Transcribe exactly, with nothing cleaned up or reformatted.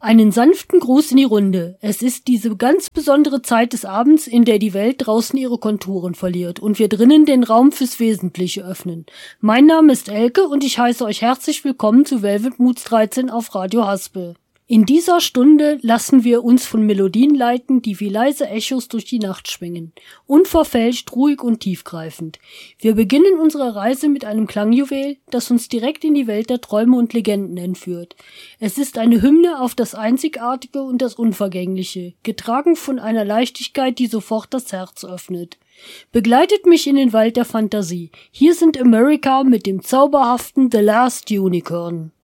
Einen sanften Gruß in die Runde. Es ist diese ganz besondere Zeit des Abends, in der die Welt draußen ihre Konturen verliert und wir drinnen den Raum fürs Wesentliche öffnen. Mein Name ist Elke und ich heiße euch herzlich willkommen zu Velvet Moods dreizehn auf Radio Haspel. In dieser Stunde lassen wir uns von Melodien leiten, die wie leise Echos durch die Nacht schwingen. Unverfälscht, ruhig und tiefgreifend. Wir beginnen unsere Reise mit einem Klangjuwel, das uns direkt in die Welt der Träume und Legenden entführt. Es ist eine Hymne auf das Einzigartige und das Unvergängliche, getragen von einer Leichtigkeit, die sofort das Herz öffnet. Begleitet mich in den Wald der Fantasie. Hier sind America mit dem zauberhaften The Last Unicorn.